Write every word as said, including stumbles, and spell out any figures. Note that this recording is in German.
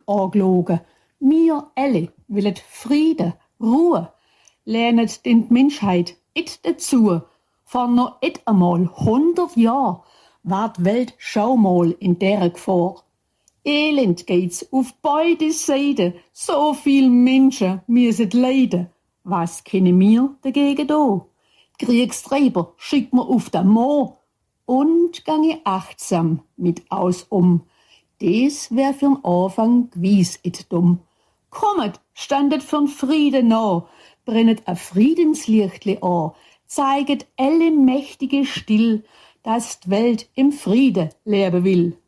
angelogen. Wir alle wollen Frieden, Ruhe, lernen den Menschheit et dazu. Vor noch et einmal hundert Jahren war die Welt schon mal in der Gefahr. Elend geht's auf beide Seiten, so viel Menschen müssen leiden. Was können wir dagegen da? Die Kriegstreiber schickt man auf den Moor und gange achtsam mit aus um. Des wär für'n Anfang gewiss et dumm. Kommet, standet für'n Frieden nah, brennet a Friedenslichtli an, zeiget alle Mächtige still, dass die Welt im Friede leben will.